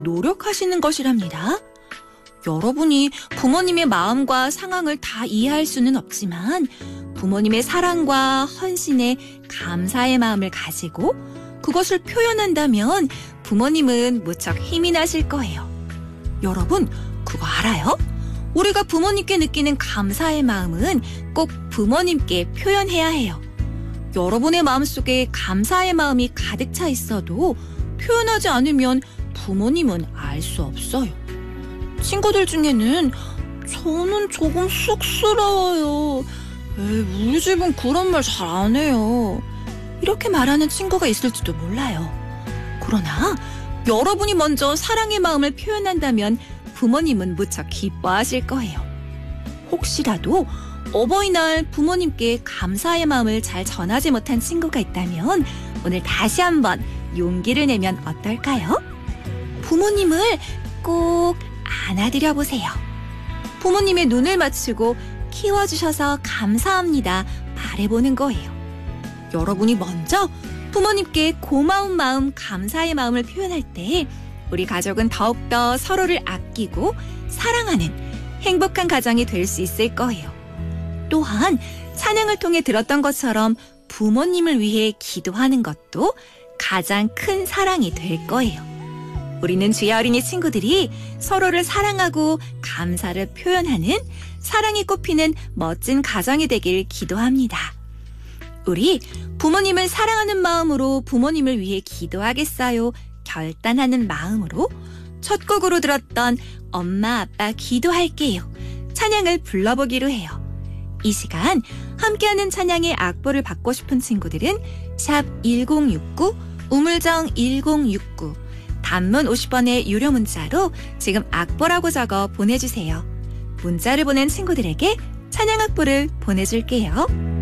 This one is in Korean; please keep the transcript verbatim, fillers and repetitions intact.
노력하시는 것이랍니다. 여러분이 부모님의 마음과 상황을 다 이해할 수는 없지만 부모님의 사랑과 헌신에 감사의 마음을 가지고 그것을 표현한다면 부모님은 무척 힘이 나실 거예요. 여러분, 그거 알아요? 우리가 부모님께 느끼는 감사의 마음은 꼭 부모님께 표현해야 해요. 여러분의 마음속에 감사의 마음이 가득 차 있어도 표현하지 않으면 부모님은 알 수 없어요. 친구들 중에는 저는 조금 쑥스러워요. 에이, 우리 집은 그런 말 잘 안 해요. 이렇게 말하는 친구가 있을지도 몰라요. 그러나 여러분이 먼저 사랑의 마음을 표현한다면 부모님은 무척 기뻐하실 거예요. 혹시라도 어버이날 부모님께 감사의 마음을 잘 전하지 못한 친구가 있다면 오늘 다시 한번 용기를 내면 어떨까요? 부모님을 꼭 안아드려 보세요. 부모님의 눈을 맞추고 키워주셔서 감사합니다 말해보는 거예요. 여러분이 먼저 부모님께 고마운 마음, 감사의 마음을 표현할 때 우리 가족은 더욱더 서로를 아끼고 사랑하는 행복한 가정이 될 수 있을 거예요. 또한 찬양을 통해 들었던 것처럼 부모님을 위해 기도하는 것도 가장 큰 사랑이 될 거예요. 우리는 주의 어린이 친구들이 서로를 사랑하고 감사를 표현하는 사랑이 꽃피는 멋진 가정이 되길 기도합니다. 우리 부모님을 사랑하는 마음으로 부모님을 위해 기도하겠어요. 결단하는 마음으로 첫 곡으로 들었던 엄마 아빠 기도할게요. 찬양을 불러보기로 해요. 이 시간 함께하는 찬양의 악보를 받고 싶은 친구들은 샵 일공육구 우물정 일공육구 단문 오십 원의 유료 문자로 지금 악보라고 적어 보내주세요. 문자를 보낸 친구들에게 찬양 악보를 보내줄게요.